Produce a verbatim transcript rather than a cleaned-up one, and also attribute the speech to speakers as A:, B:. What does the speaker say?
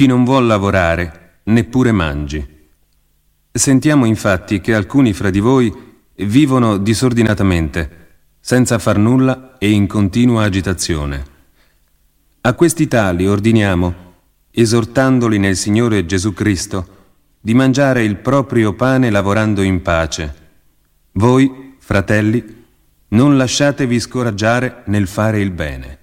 A: chi non vuol lavorare neppure mangi. Sentiamo infatti che alcuni fra di voi vivono disordinatamente, senza far nulla e in continua agitazione. A questi tali ordiniamo, esortandoli nel Signore Gesù Cristo, di mangiare il proprio pane lavorando in pace. Voi, fratelli, non lasciatevi scoraggiare nel fare il bene.